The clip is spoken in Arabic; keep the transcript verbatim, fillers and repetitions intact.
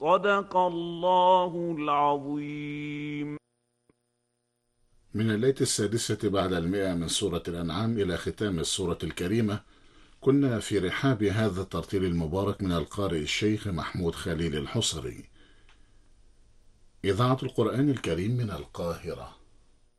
صدق الله العظيم. من الليلة السادسة بعد المئة من سورة الأنعام إلى ختام السورة الكريمة، كنا في رحاب هذا الترتيل المبارك من القارئ الشيخ محمود خليل الحصري. إذاعة القرآن الكريم من القاهرة.